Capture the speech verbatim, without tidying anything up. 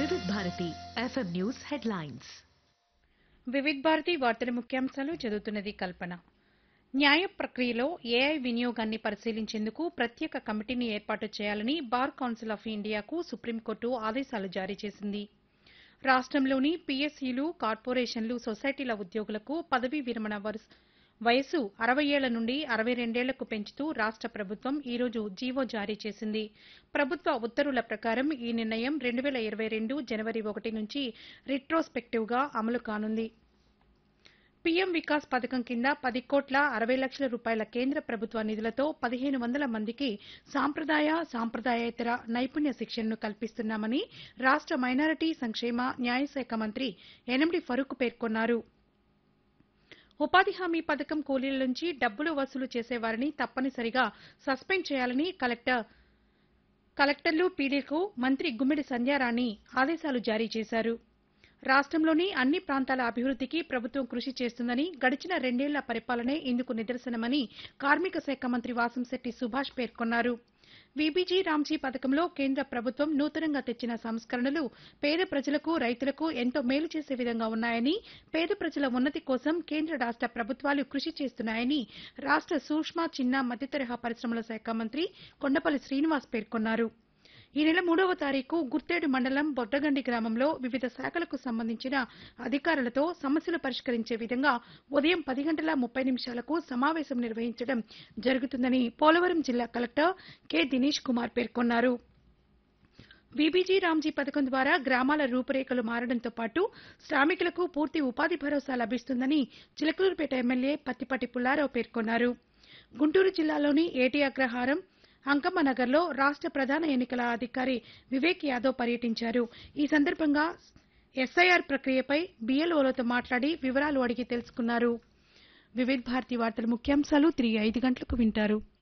వివిధ Bharati FM news headlines. Vividh Bharati వార్తల ముఖ్యాంశాలు చదువుతున్నది కల్పన. న్యాయ ప్రక్రియలో ఏఐ వినియోగాన్ని పరిశీలించేందుకు ప్రత్యేక కమిటీని ఏర్పాటు చేయాలని బార్ కౌన్సిల్ ఆఫ్ ఇండియాకు సుప్రీంకోర్టు ఆదేశాలు జారీ చేసింది. రాష్ట్రంలోని పీఎస్యూలు, కార్పొరేషన్లు, సొసైటీల ఉద్యోగులకు పదవీ విరమణ వయసు అరవై ఏళ్ల నుండి అరవై రెండేళ్లకు పెంచుతూ రాష్ట్ర ప్రభుత్వం ఈ రోజు జీవో జారీ చేసింది. ప్రభుత్వ ఉత్తర్వుల ప్రకారం ఈ నిర్ణయం రెండు వేల ఇరవై రెండు జనవరి ఒకటి నుంచి రిట్రోస్పెక్టివ్గా అమలు కానుంది. పీఎం వికాస్ పథకం కింద పది కోట్ల అరవై లక్షల రూపాయల కేంద్ర ప్రభుత్వ నిధులతో పదిహేను వందల మందికి సాంప్రదాయ, సాంప్రదాయేతర నైపుణ్య శిక్షణను కల్పిస్తున్నామని రాష్ట్ర మైనారిటీ సంక్షేమ, న్యాయశాఖ మంత్రి యనమల ఫరూక్ పేర్కొన్నారు. ఉపాధి హామీ పథకం కూలీల నుంచి డబ్బులు వసూలు చేసేవారిని తప్పనిసరిగా సస్పెండ్ చేయాలని కలెక్టర్ కలెక్టర్లు, పీడీలకు మంత్రి గుమ్మిడి సంధ్యారాణి ఆదేశాలు జారీ చేశారు. రాష్ట్రంలోని అన్ని ప్రాంతాల అభివృద్ధికి ప్రభుత్వం కృషి చేస్తుందని, గడిచిన రెండేళ్ల పరిపాలనే ఇందుకు నిదర్శనమని కార్మిక శాఖ మంత్రి వాసంశెట్టి సుభాష్ పేర్కొన్నారు. వీబీజీ రామ్జీ పథకంలో కేంద్ర ప్రభుత్వం నూతనంగా తెచ్చిన సంస్కరణలు పేద ప్రజలకు, రైతులకు ఎంతో మేలు చేసే విధంగా ఉన్నాయని, పేద ప్రజల ఉన్నతి కోసం కేంద్ర రాష్ట్ర ప్రభుత్వాలు కృషి చేస్తున్నాయని రాష్ట్ర సూక్ష్మ, చిన్న, మధ్యతరహా పరిశ్రమల శాఖ మంత్రి కొండపల్లి శ్రీనివాస్ పేర్కొన్నారు. ఈ నెల మూడవ తారీఖు గుర్తేడు మండలం బొడ్డగండి గ్రామంలో వివిధ శాఖలకు సంబంధించిన అధికారులతో సమస్యలు పరిష్కరించే విధంగా ఉదయం పది గంటల ముప్పై నిమిషాలకు సమావేశం నిర్వహించడం జరుగుతుందని పోలవరం జిల్లా కలెక్టర్ కె దినేష్ కుమార్ పేర్కొన్నారు. వీబీజీ రామ్జీ పథకం ద్వారా గ్రామాల రూపురేఖలు మారడంతో పాటు శ్రామికులకు పూర్తి ఉపాధి భరోసా లభిస్తుందని చిలకలూరుపేట ఎమ్మెల్యే పత్తిపాటి పుల్లారావు పేర్కొన్నారు. గుంటూరు జిల్లాలోని ఏటీ అగ్రహారం, అంకమ్మనగర్లో రాష్ట్ర ప్రధాన ఎన్నికల అధికారి వివేక్ యాదవ్ పర్యటించారు. ఈ సందర్భంగా ఎస్ఐఆర్ ప్రక్రియపై బీఎల్ఓలతో మాట్లాడి వివరాలు అడిగి తెలుసుకున్నారు. వివిధ భారతి వార్తల ముఖ్యాంశాలు తిరిగి ఐదు గంటలకు వింటారు.